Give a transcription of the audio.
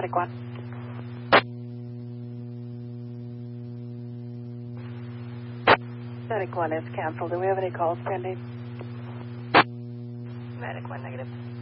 Medic 1. Medic 1 is canceled. Do we have any calls pending? Medic 1, negative.